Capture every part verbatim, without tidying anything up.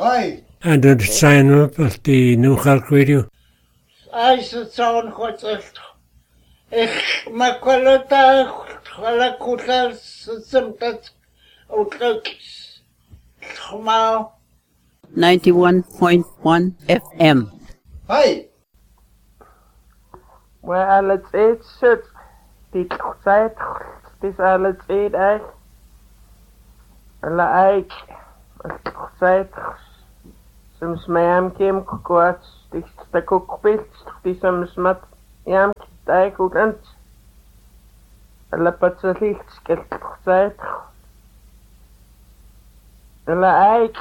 Hi. And the sign up of the New York Radio. I said, "Someone got it." Ich makwalota wala kuta simtat outlook small ninety-one point one F M. Hi. Well, alles eet shit. Die tijd, dis alles eet ek. Alla ek. Tijd. Soms my am kem kokot, dis ta kokpit, dis soms mat jam ek ook ant. Alla patsalit sket tijd. Alla ek.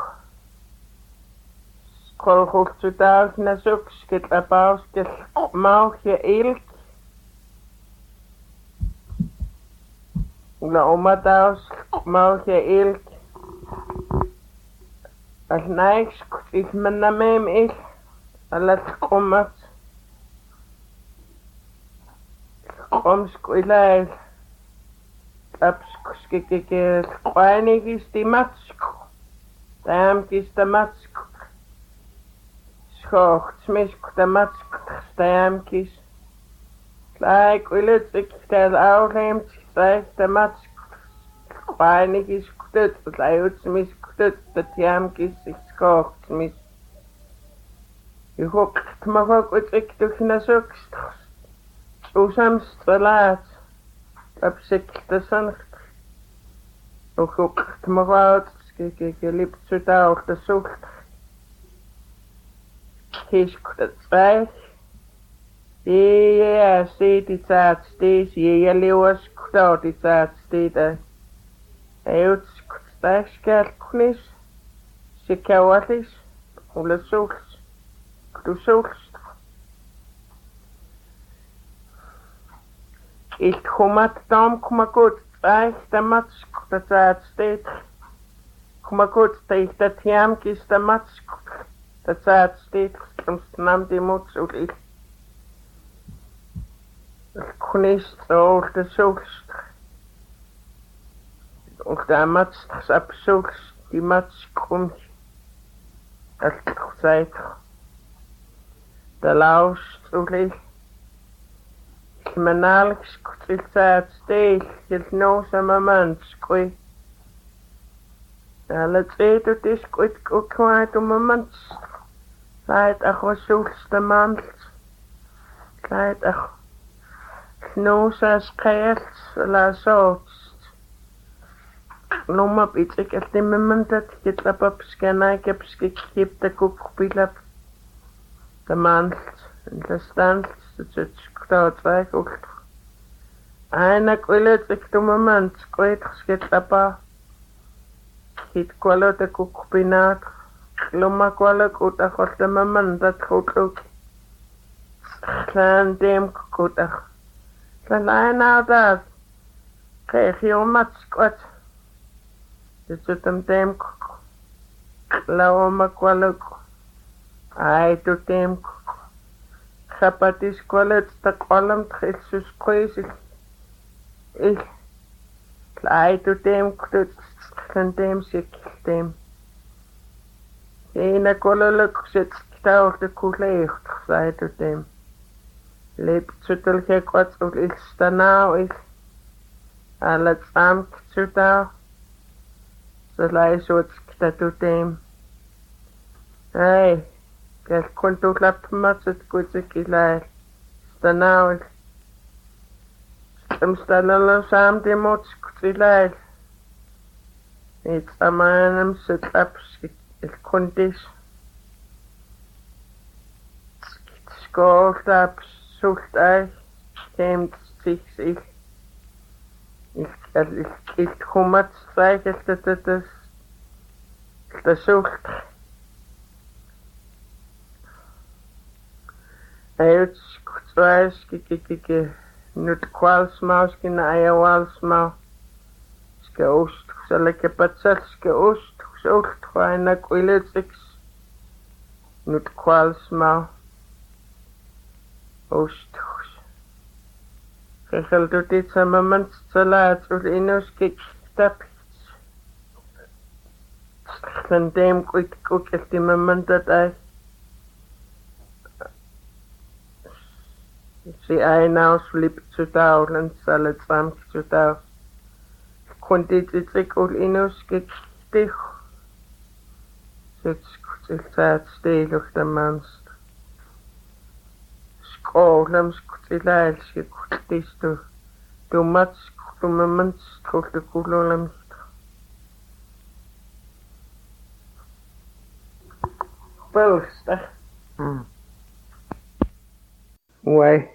Kol goed zu dag na suk sket apaus sket mau je ilk. La oma daus mau je ilk. Als niks is men na mem ik. Alla kommat. Kom skuilai. Taps skikike kwainig is die matsk. Dam is de matsk. Schocht smisk de matsk stam kis. Like will it stel out him zeg de matsk. Kwainig is kut, like smisk kut de jam kis schocht smis. Je hokt maar ook wat ik toch na zoekst. Zo soms verlaat. Op zich de zon. Ook hokt maar uit. Kijk, ik liep zo daar de zoekt. Kies kut zwei. Ja, steht die Zeit steht. Ja, lewas kut die Zeit steht. Hij kut geld knis. Ze kawalis. Ole zoekt. Du zoekst. Ich komme dann, komme gut, ich der Matsch, der Zeit steht. Komme gut, ich der Tiam ist der Matsch, der Zeit steht, und nahm die Mutsch und ich. Ich kann nicht so, der suchst. Und der Matsch, das absuchst, die Matsch kommt. Das Zeit. Der lauscht und ich. Men Alex til tijd steeg, het nog een man skoi. Alle twee tot is kwijt ook kwijt om een man. Leidt ach was zoekste man. Leidt ach nog als keert, la zoekst. Noem op iets, ik heb die moment dat ik het op op scanner, ik heb gekiept de koekpilap. De man, de stand, de zutsk. Dat wij ook. En ik wil het ik doe moment, ik weet het apa. Het kwalo te kookpinaat. Loma kwalo kota god de moment dat goed ook. Klein dem kota. Klein nou dat. Krijg je om wat squat. Dit zit hem dem. Loma kwalo. Hij doet dem. Chapatis kwalet ta kwalam tchitsus kwezig. Ik klei to dem kut kan dem sik dem. Ena kwaleluk zit stauw de kuleegt zei to dem. Leep zutel ge kwats ook ik sta nou ik. Alle saam zutau. Ze lei zoet sta to dem. Hey. Kijk, kon toch laten met het goede kilai. Sta nou. Stem staan alle samen die mots kilai. Niet samen hem zit op. Ik kon dit. Schoolt op. Zoekt uit. Steemt zich zich. Ik ik ik kom met strijken dat het is. Dat zoekt. Hij heeft gekeken, niet kwalsmaus, geen eierwalsmaus. Ske oost, zal ik het patsat, ske oost, zocht, gewoon ik wil het seks. Niet kwalsmaus. Oost. Regel doet dit samen met salaat, of in ons kijk stapjes. Arlan dem quit kukelti mamantat ay. Si ay now slip to down salat sam to down. Kunti titik ul inus kikstich. Sit skutsiltaat steeluch the manst. Skålem skutilail skikutistu. Du mats kumamans kulte kulolam. Bølstach. Mm. Why?